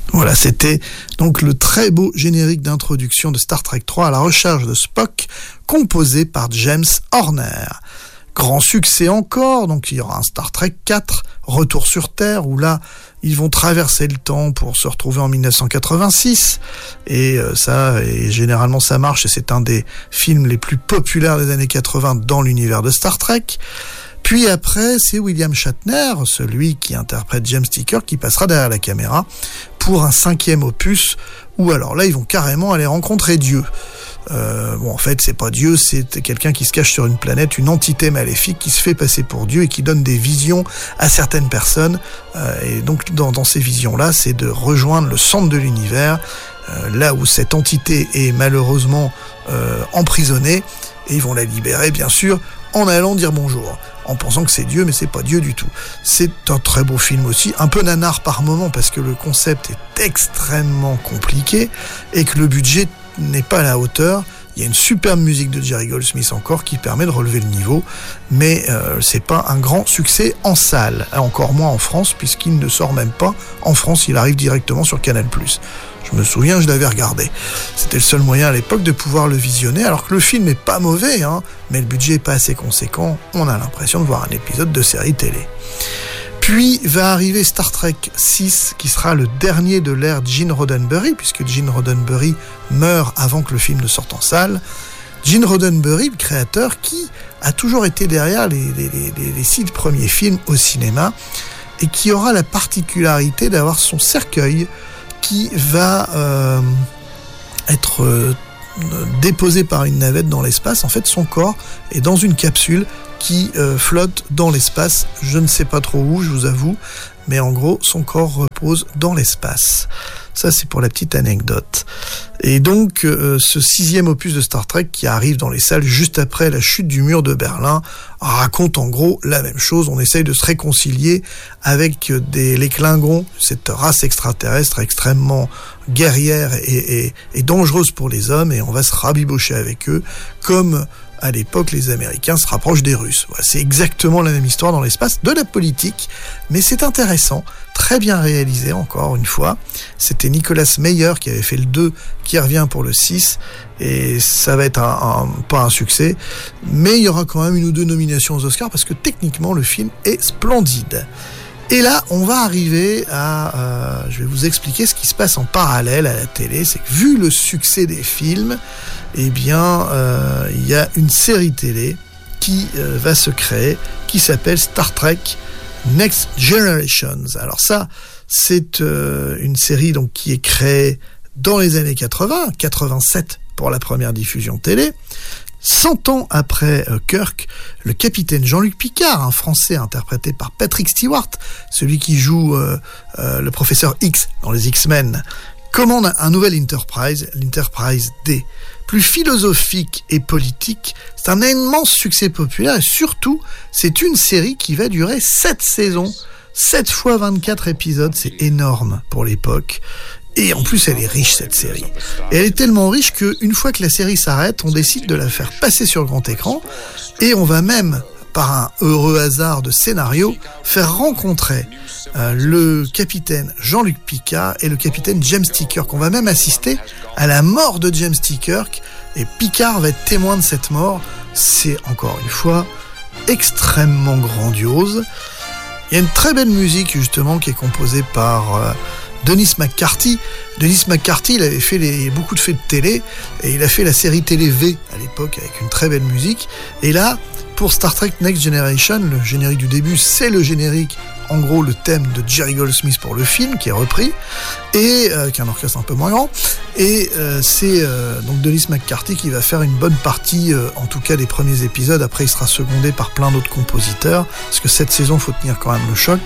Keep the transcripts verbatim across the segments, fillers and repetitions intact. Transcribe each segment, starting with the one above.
Voilà, c'était donc le très beau générique d'introduction de Star Trek trois à la recherche de Spock, composé par James Horner. Grand succès encore, donc il y aura un Star Trek quatre, Retour sur Terre, où là, ils vont traverser le temps pour se retrouver en dix-neuf cent quatre-vingt-six, et euh, ça, et généralement ça marche, et c'est un des films les plus populaires des années quatre-vingts dans l'univers de Star Trek. Puis après, c'est William Shatner, celui qui interprète James T. Kirk, qui passera derrière la caméra pour un cinquième opus, où alors là, ils vont carrément aller rencontrer Dieu. Euh, bon, en fait, c'est pas Dieu, c'est quelqu'un qui se cache sur une planète, une entité maléfique qui se fait passer pour Dieu et qui donne des visions à certaines personnes. Euh, et donc, dans, dans ces visions-là, c'est de rejoindre le centre de l'univers, euh, là où cette entité est malheureusement euh, emprisonnée, et ils vont la libérer, bien sûr, en allant dire bonjour, en pensant que c'est Dieu, mais c'est pas Dieu du tout. C'est un très beau film aussi, un peu nanar par moment, parce que le concept est extrêmement compliqué, et que le budget n'est pas à la hauteur. Il y a une superbe musique de Jerry Goldsmith encore qui permet de relever le niveau, mais euh, c'est pas un grand succès en salle, encore moins en France, puisqu'il ne sort même pas en France, il arrive directement sur Canal plus. Je me souviens, je l'avais regardé. C'était le seul moyen à l'époque de pouvoir le visionner, alors que le film est pas mauvais, hein, mais le budget est pas assez conséquent, on a l'impression de voir un épisode de série télé. Puis va arriver Star Trek six, qui sera le dernier de l'ère Gene Roddenberry, puisque Gene Roddenberry meurt avant que le film ne sorte en salle. Gene Roddenberry, le créateur, qui a toujours été derrière les, les, les, les six premiers films au cinéma, et qui aura la particularité d'avoir son cercueil qui va euh, être euh, déposé par une navette dans l'espace. En fait, son corps est dans une capsule qui euh, flotte dans l'espace, je ne sais pas trop où, je vous avoue, mais en gros, son corps repose dans l'espace. Ça, c'est pour la petite anecdote. Et donc, euh, ce sixième opus de Star Trek, qui arrive dans les salles juste après la chute du mur de Berlin, raconte en gros la même chose. On essaye de se réconcilier avec des, les Klingons, cette race extraterrestre extrêmement guerrière et, et, et dangereuse pour les hommes, et on va se rabibocher avec eux, comme à l'époque, les Américains se rapprochent des Russes. Voilà, c'est exactement la même histoire dans l'espace, de la politique, mais c'est intéressant, très bien réalisé encore une fois. C'était Nicolas Meyer qui avait fait le deux, qui revient pour le six, et ça va être un, un, pas un succès, mais il y aura quand même une ou deux nominations aux Oscars, parce que techniquement, le film est splendide. Et là, on va arriver à... Euh, je vais vous expliquer ce qui se passe en parallèle à la télé. C'est que vu le succès des films, eh bien, euh, il y a une série télé qui euh, va se créer, qui s'appelle Star Trek Next Generations. Alors ça, c'est euh, une série donc qui est créée dans les années quatre-vingts, quatre-vingt-sept pour la première diffusion télé. Cent ans après euh, Kirk, le capitaine Jean-Luc Picard, un Français interprété par Patrick Stewart, celui qui joue euh, euh, le professeur X dans les X-Men, commande un nouvel Enterprise, l'Enterprise D. Plus philosophique et politique, c'est un immense succès populaire, et surtout, c'est une série qui va durer sept saisons, sept fois vingt-quatre épisodes, c'est énorme pour l'époque. Et en plus, elle est riche, cette série. Et elle est tellement riche qu'une fois que la série s'arrête, on décide de la faire passer sur le grand écran, et on va même, par un heureux hasard de scénario, faire rencontrer euh, le capitaine Jean-Luc Picard et le capitaine James T. Kirk. On va même assister à la mort de James T. Kirk, et Picard va être témoin de cette mort. C'est, encore une fois, extrêmement grandiose. Il y a une très belle musique, justement, qui est composée par... Euh, Dennis McCarthy. Dennis McCarthy, il avait fait les, beaucoup de faits de télé, et il a fait la série télé V à l'époque avec une très belle musique. Et là, pour Star Trek Next Generation, le générique du début, c'est le générique, en gros le thème de Jerry Goldsmith pour le film, qui est repris, et euh, avec un orchestre un peu moins grand. Et euh, c'est euh, donc Dennis McCarthy qui va faire une bonne partie, euh, en tout cas des premiers épisodes. Après, il sera secondé par plein d'autres compositeurs, parce que cette saison, il faut tenir quand même le choc.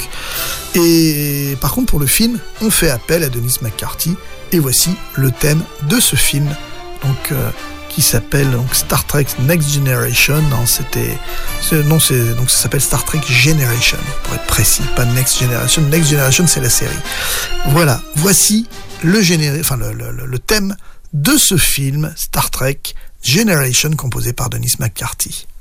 Et par contre, pour le film, on fait appel à Dennis McCarthy, et voici le thème de ce film, donc euh, qui s'appelle donc Star Trek Next Generation. Non, c'était, c'est, non, c'est donc ça s'appelle Star Trek Generation pour être précis, pas Next Generation. Next Generation, c'est la série. Voilà, voici le générique, enfin le, le, le thème de ce film Star Trek Generation, composé par Dennis McCarthy.